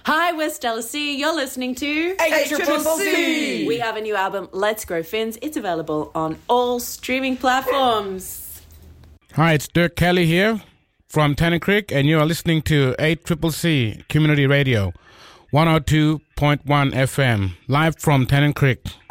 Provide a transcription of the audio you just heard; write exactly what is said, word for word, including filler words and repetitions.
Hi, we're Stella C. You're listening to A Triple C. We have a new album, Let's Grow Fins. It's available on all streaming platforms. Hi, it's Dirk Kelly here from Tennant Creek, and you are listening to A Triple C Community Radio, one oh two point one F M, live from Tennant Creek.